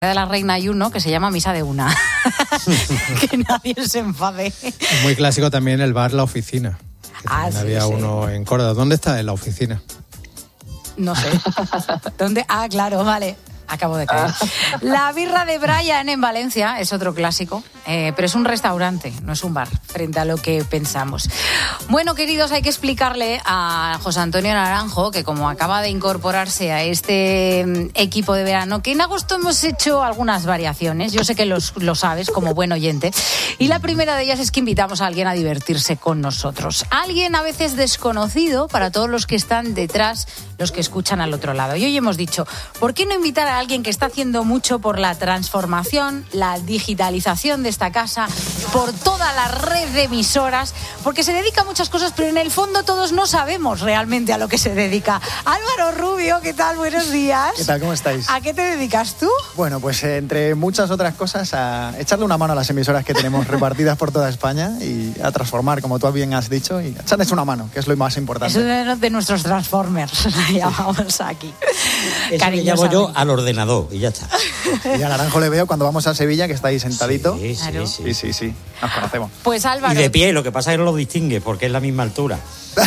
de la Reina hay uno que se llama Misa de Una. Que nadie se enfade. Muy clásico también el bar La Oficina. Sí, había uno en Córdoba. ¿Dónde está en La Oficina? No sé. ¿Dónde? Ah, claro, vale. Acabo de caer. La birra de Brian en Valencia es otro clásico, pero es un restaurante, no es un bar, frente a lo que pensamos. Bueno, queridos, hay que explicarle a José Antonio Naranjo que como acaba de incorporarse a este equipo de verano, que en agosto hemos hecho algunas variaciones, yo sé que lo sabes como buen oyente, y la primera de ellas es que invitamos a alguien a divertirse con nosotros. Alguien a veces desconocido para todos los que están detrás, los que escuchan al otro lado. Y hoy hemos dicho, ¿por qué no invitar a alguien que está haciendo mucho por la transformación, la digitalización de esta casa, por toda la red de emisoras, porque se dedica a muchas cosas, pero en el fondo todos no sabemos realmente a lo que se dedica? Álvaro Rubio, ¿qué tal? Buenos días. ¿Qué tal? ¿Cómo estáis? ¿A qué te dedicas tú? Bueno, pues entre muchas otras cosas, a echarle una mano a las emisoras que tenemos repartidas por toda España y a transformar, como tú bien has dicho, y echarles una mano, que es lo más importante. Eso es de nuestros Transformers, llamamos aquí. Eso le llamo yo al ordenador y ya está. Y a Naranjo le veo cuando vamos a Sevilla, que está ahí sentadito. Sí, claro. Sí, nos conocemos. Pues Álvaro. Y de pie, lo que pasa es que no lo distingue porque es la misma altura.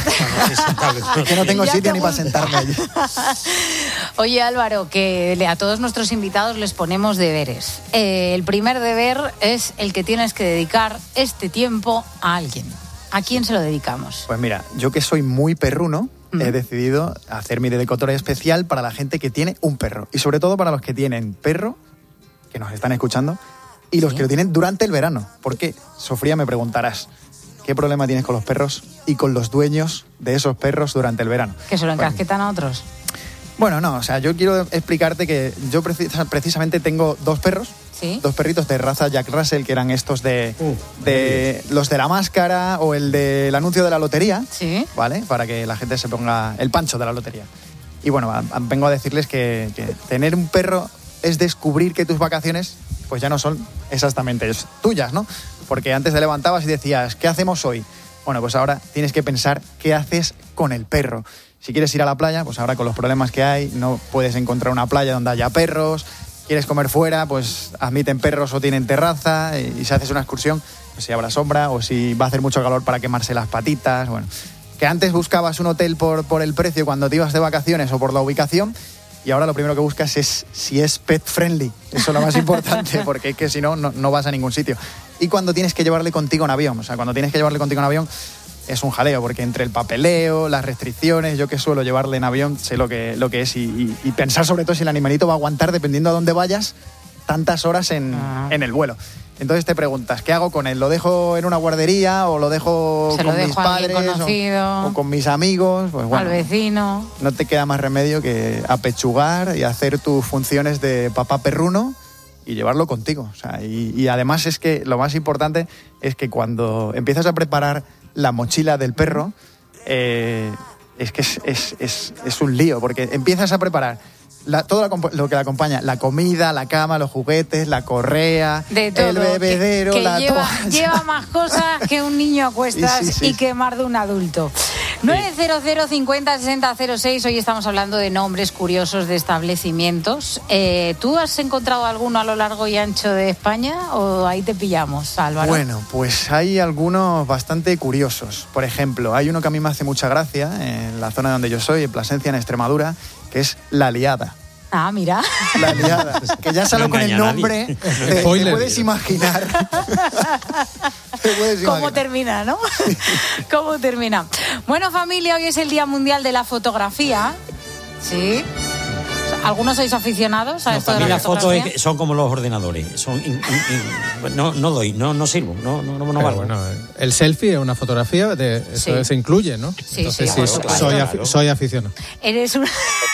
Es que no tengo sitio ni para sentarme allí. Oye, Álvaro, que a todos nuestros invitados les ponemos deberes. El primer deber es el que tienes que dedicar este tiempo a alguien. ¿A quién se lo dedicamos? Pues mira, yo que soy muy perruno, he decidido hacer mi dedicatoria especial para la gente que tiene un perro. Y sobre todo para los que tienen perro, que nos están escuchando, y los que lo tienen durante el verano. Porque, Sofía, me preguntarás, ¿qué problema tienes con los perros y con los dueños de esos perros durante el verano? ¿Que se lo encasquetan a otros? Bueno, no, o sea, yo quiero explicarte que yo precisamente tengo dos perros. ¿Sí? Dos perritos de raza Jack Russell, que eran estos de los de la máscara o el del anuncio de la lotería, ¿sí? ¿Vale? Para que la gente se ponga el pancho de la lotería. Y bueno, vengo a decirles que tener un perro es descubrir que tus vacaciones pues ya no son exactamente tuyas, ¿no? Porque antes te levantabas y decías, ¿qué hacemos hoy? Bueno, pues ahora tienes que pensar qué haces con el perro. Si quieres ir a la playa, pues ahora con los problemas que hay, no puedes encontrar una playa donde haya perros. Quieres comer fuera, pues admiten perros o tienen terraza, y si haces una excursión, pues si habrá sombra o si va a hacer mucho calor para quemarse las patitas. Bueno, que antes buscabas un hotel por el precio cuando te ibas de vacaciones o por la ubicación, y ahora lo primero que buscas es si es pet friendly. Eso es lo más importante, porque es que si no vas a ningún sitio. Y cuando tienes que llevarle contigo en avión, es un jaleo, porque entre el papeleo, las restricciones, yo que suelo llevarle en avión, sé lo que es, y pensar sobre todo si el animalito va a aguantar, dependiendo a dónde vayas, tantas horas en el vuelo. Entonces te preguntas, ¿qué hago con él? ¿Lo dejo en una guardería o lo dejo con mis padres o con mis amigos? Pues bueno, al vecino. No te queda más remedio que apechugar y hacer tus funciones de papá perruno y llevarlo contigo. O sea, y además es que lo más importante es que cuando empiezas a preparar la mochila del perro, es que es un lío, porque empiezas a preparar todo lo que le acompaña, la comida, la cama, los juguetes, la correa, de todo, el bebedero, que la toalla. Lleva más cosas que un niño a cuestas sí. y que más de un adulto. 900 50 60 06. Hoy estamos hablando de nombres curiosos de establecimientos. ¿Tú has encontrado alguno a lo largo y ancho de España o ahí te pillamos, Álvaro? Bueno, pues hay algunos bastante curiosos. Por ejemplo, hay uno que a mí me hace mucha gracia en la zona donde yo soy, en Plasencia, en Extremadura, que es La Liada. Ah, mira. La Liada. Que ya solo con el nombre te puedes imaginar. ¿Cómo termina, no? ¿Cómo termina? Bueno, familia, hoy es el Día Mundial de la Fotografía. Sí. ¿Algunos sois aficionados a esto de la fotografía? Las fotos son como los ordenadores. No sirvo. No valgo. Bueno, el selfie es una fotografía, eso se incluye, ¿no? Sí, entonces claro. Soy aficionado. Eres un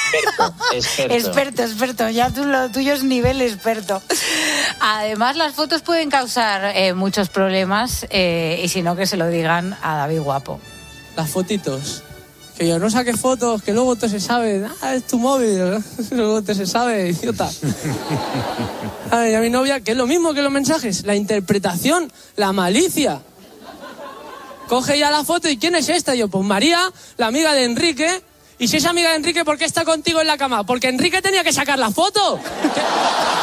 experto. Ya lo tuyo es nivel experto. Además, las fotos pueden causar muchos problemas, y si no, que se lo digan a David Guapo. Las fotitos. Que yo no saque fotos, que luego te se sabe, es tu móvil, luego te se sabe, idiota. Y a mi novia, que es lo mismo que los mensajes, la interpretación, la malicia. Coge ya la foto y ¿quién es esta? Y yo, pues María, la amiga de Enrique. Y si es amiga de Enrique, ¿por qué está contigo en la cama? Porque Enrique tenía que sacar la foto.